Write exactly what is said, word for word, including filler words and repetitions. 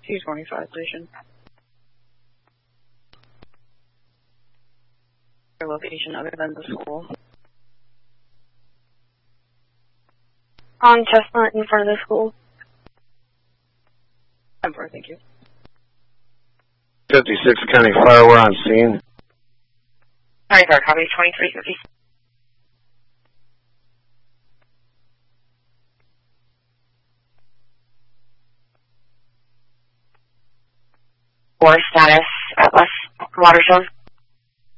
T twenty-five station. Your location other than the school. On Chestnut in front of the school. I'm for, thank you. fifty-six County Fire, we're on scene. Sorry, sir, copy twenty-three fifty. War status at West Waterstone.